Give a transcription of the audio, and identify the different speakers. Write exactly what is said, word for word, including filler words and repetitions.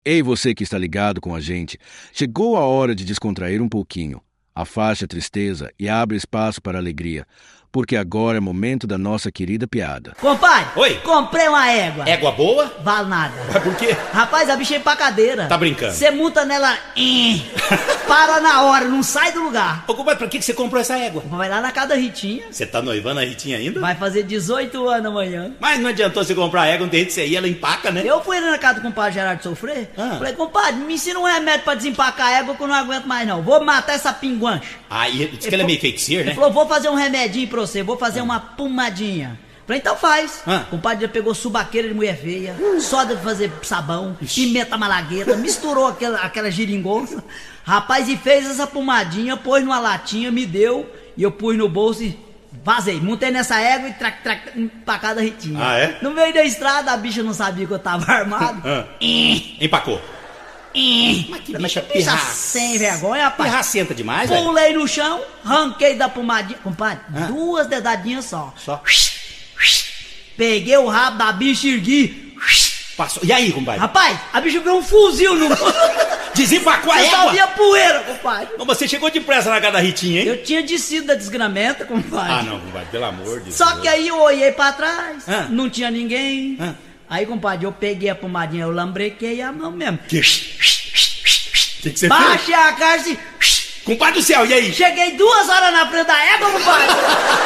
Speaker 1: Ei, você que está ligado com a gente, chegou a hora de descontrair um pouquinho. Afaste a tristeza e abre espaço para a alegria, porque agora é momento da nossa querida piada.
Speaker 2: Compadre,
Speaker 3: Oi.
Speaker 2: Comprei uma égua.
Speaker 3: Égua boa?
Speaker 2: Vale nada.
Speaker 3: Mas por quê?
Speaker 2: Rapaz, a bicha é empacadeira.
Speaker 3: Tá brincando?
Speaker 2: Você monta nela, hein, para na hora, não sai do lugar.
Speaker 3: Ô, compadre, pra que que você comprou essa égua?
Speaker 2: Vai lá na casa da Ritinha.
Speaker 3: Você tá noivando a Ritinha ainda?
Speaker 2: Vai fazer dezoito anos amanhã.
Speaker 3: Mas não adiantou você comprar a égua, não tem jeito de você ir, ela empaca, né?
Speaker 2: Eu fui ali na casa do compadre Gerardo Sofrer.
Speaker 3: Ah.
Speaker 2: Falei, compadre, me ensina um remédio pra desempacar a égua que eu não aguento mais não. Vou matar essa pinguancha.
Speaker 3: Ah, e diz que ela é meio feiticeira,
Speaker 2: Ele
Speaker 3: né?
Speaker 2: falou, vou fazer um remedinho pra você, vou fazer uma pomadinha. Falei, então faz.
Speaker 3: Ah.
Speaker 2: O compadre já pegou subaqueira de mulher feia, soda de fazer sabão, pimenta malagueta, misturou aquela, aquela giringonça. Rapaz, e fez essa pomadinha, pôs numa latinha, me deu, e eu pus no bolso e vazei. Montei nessa égua e trac, trac, pra casa da Ritinha.
Speaker 3: Ah, é?
Speaker 2: No meio da estrada, a bicha não sabia que eu tava armado.
Speaker 3: Ah.
Speaker 2: Ih,
Speaker 3: Empacou.
Speaker 2: ih.
Speaker 3: Mas que
Speaker 2: Bicha
Speaker 3: bicha pirra...
Speaker 2: sem vergonha, rapaz.
Speaker 3: pirracenta demais, velho.
Speaker 2: Pulei no chão, ranquei da pomadinha. Compadre,
Speaker 3: Ah.
Speaker 2: duas dedadinhas só.
Speaker 3: Só.
Speaker 2: Peguei o rabo da bicha e ergui.
Speaker 3: Passou. E aí, compadre?
Speaker 2: Rapaz, a bicha veio um fuzil no...
Speaker 3: Desempacou a
Speaker 2: Eu só
Speaker 3: égua?
Speaker 2: via poeira, compadre.
Speaker 3: Mas você chegou depressa na casa da Ritinha, hein?
Speaker 2: Eu tinha descido da desgramenta, compadre.
Speaker 3: Ah, não, compadre, pelo amor de Deus.
Speaker 2: Só que aí eu olhei pra trás,
Speaker 3: Ah.
Speaker 2: não tinha ninguém.
Speaker 3: Ah.
Speaker 2: Aí, compadre, eu peguei a pomadinha, eu lambrequei a mão mesmo.
Speaker 3: Que... que que você fez?
Speaker 2: Baixei a cara e...
Speaker 3: Compadre do céu, e aí?
Speaker 2: Cheguei duas horas na frente da égua, compadre.